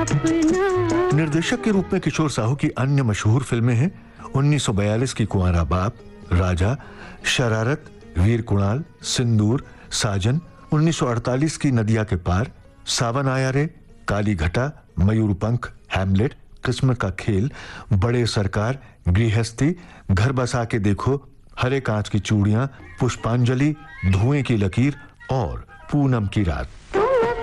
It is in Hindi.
अपना। निर्देशक के रूप में किशोर साहू की अन्य मशहूर फिल्में हैं 1942 की कुंवारा बाप, राजा, शरारत, वीर कुणाल, सिंदूर, साजन, 1948 की नदिया के पार, सावन आया रे, काली घटा, मयूरपंख, हैमलेट, किस्मत का खेल, बड़े सरकार, गृहस्थी, घर बसा के देखो, हरे कांच की चूड़ियां, पुष्पांजलि, धुएं की लकीर और पूनम की रात।